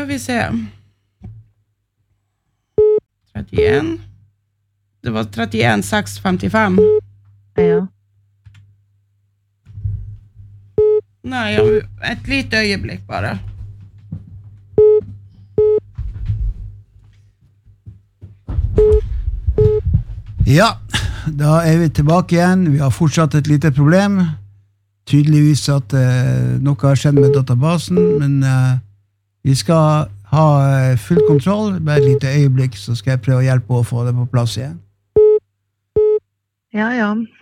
vi se. 31. Det var 31 655. Ja. Nei, et lite øyeblikk bare. Ja, da vi tilbake igjen. Vi har fortsatt et lite problem. Tydeligvis at noe har skjedd med databasen, men vi skal ha full kontroll. Bare et lite øyeblikk, så skal jeg prøve å hjelpe å få det på plass igjen. Ja.